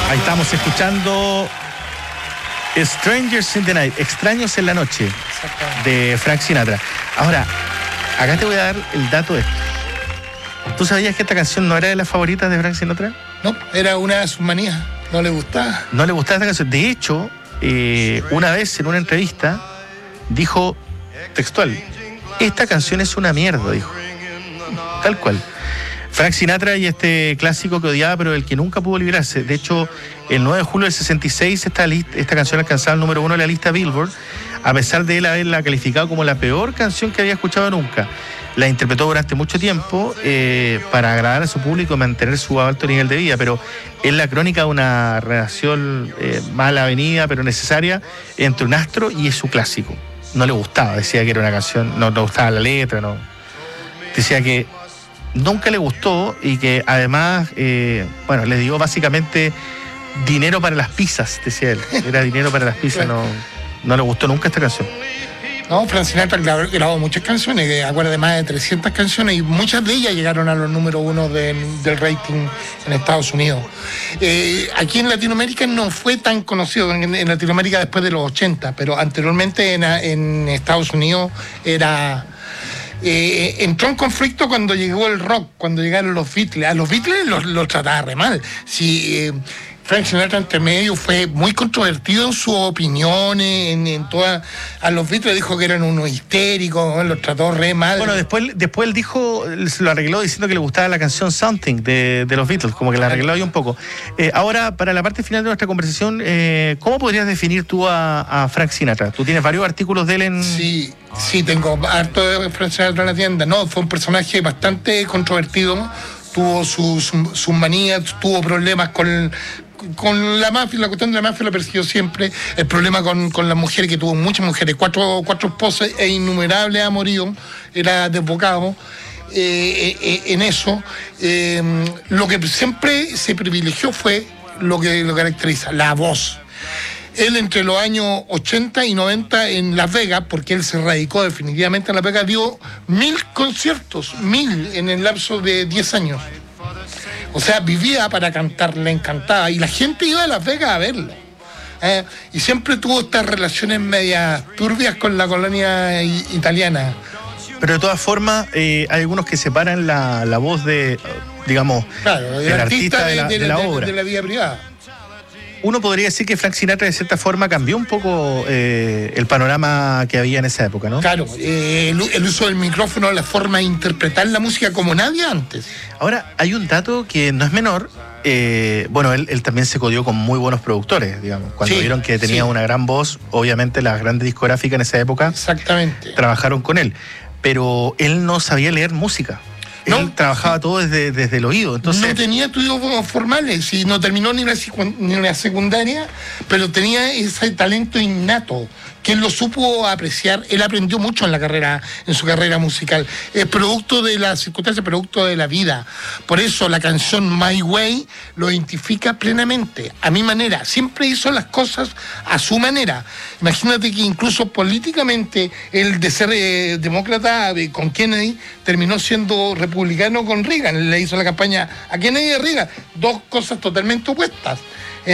Ahí estamos escuchando Strangers in the Night, Extraños en la Noche, de Frank Sinatra. Ahora, acá te voy a dar el dato de esto. ¿Tú sabías que esta canción no era de las favoritas de Frank Sinatra? No, era una de sus manías. No le gustaba. No le gustaba esta canción. De hecho, una vez en una entrevista dijo textual: esta canción es una mierda, dijo. Tal cual. Frank Sinatra y este clásico que odiaba, pero del que nunca pudo librarse. De hecho, el 9 de julio del 66 esta canción alcanzaba el número 1 de la lista Billboard, a pesar de él haberla calificado como la peor canción que había escuchado nunca. La interpretó durante mucho tiempo para agradar a su público y mantener su alto nivel de vida, pero es la crónica de una relación mal avenida, pero necesaria, entre un astro y su clásico. No le gustaba, decía que era una canción, no le gustaba la letra, no. Decía que nunca le gustó y que además, le dio básicamente dinero para las pizzas, decía él. Era dinero para las pizzas, no le gustó nunca esta canción. No, Frank Sinatra grabó muchas canciones, acuerda de más de 300 canciones, y muchas de ellas llegaron a los número 1 del rating en Estados Unidos. Aquí en Latinoamérica no fue tan conocido, en Latinoamérica después de los 80, pero anteriormente en Estados Unidos era... entró en conflicto cuando llegó el rock, cuando llegaron los Beatles. A los Beatles los trataba re mal. Frank Sinatra entre medio fue muy controvertido en sus opiniones, a los Beatles dijo que eran unos histéricos, los trató re mal. Bueno, después él dijo, se lo arregló diciendo que le gustaba la canción Something de los Beatles, como que la arregló ahí un poco. Ahora, para la parte final de nuestra conversación, ¿cómo podrías definir tú a Frank Sinatra? Tú tienes varios artículos de él en... Sí, tengo harto de Frank Sinatra en la tienda. No, fue un personaje bastante controvertido, tuvo sus manías, tuvo problemas con la mafia, la cuestión de la mafia lo persiguió siempre, el problema con las mujeres, que tuvo muchas mujeres, cuatro esposas e innumerables amoríos, era desbocado en eso. Lo que siempre se privilegió fue lo que lo caracteriza, la voz. Él entre los años 80 y 90 en Las Vegas, porque él se radicó definitivamente en Las Vegas, dio 1000 conciertos, 1000 en el lapso de 10 años. O sea, vivía para cantar, le encantaba, y la gente iba a Las Vegas a verlo. Y siempre tuvo estas relaciones medias turbias con la colonia italiana. Pero de todas formas, hay algunos que separan la voz de, digamos, claro, el artista de la obra. De la vida privada. Uno podría decir que Frank Sinatra de cierta forma cambió un poco el panorama que había en esa época, ¿no? Claro, el uso del micrófono, la forma de interpretar la música como nadie antes. Ahora, hay un dato que no es menor. Él también se codió con muy buenos productores, digamos. Cuando vieron que tenía una gran voz, obviamente las grandes discográficas en esa época exactamente trabajaron con él. Pero él no sabía leer música. Él trabajaba todo desde el oído. Entonces... No tenía estudios formales, y no terminó ni la secundaria, pero tenía ese talento innato, que él lo supo apreciar. Él aprendió mucho en su carrera musical. Es producto de las circunstancias, producto de la vida. Por eso la canción My Way lo identifica plenamente, a mi manera. Siempre hizo las cosas a su manera. Imagínate que incluso políticamente, él de ser demócrata con Kennedy, terminó siendo republicano con Reagan. Le hizo la campaña a Kennedy y a Reagan. Dos cosas totalmente opuestas.